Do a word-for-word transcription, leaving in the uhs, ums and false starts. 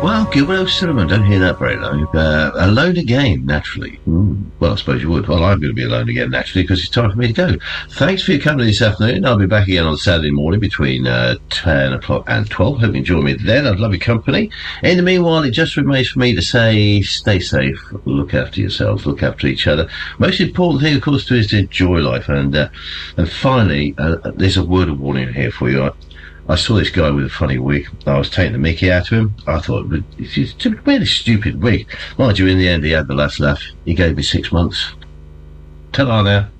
Well, Gilbert O'Sullivan, don't hear that very long. Uh, alone again, naturally. Mm. Well, I suppose you would. Well, I'm going to be alone again, naturally, because it's time for me to go. Thanks for your company this afternoon. I'll be back again on Saturday morning between uh, ten o'clock and twelve. Hope you enjoy me then. I'd love your company. In the meanwhile, it just remains for me to say, stay safe, look after yourselves, look after each other. Most important thing, of course, to is to enjoy life. And uh, and finally, uh, there's a word of warning here for you. I, I saw this guy with a funny wig. I was taking the mickey out of him. I thought, it's a really stupid wig. Mind you, in the end, he had the last laugh. He gave me six months. Ta-ra now.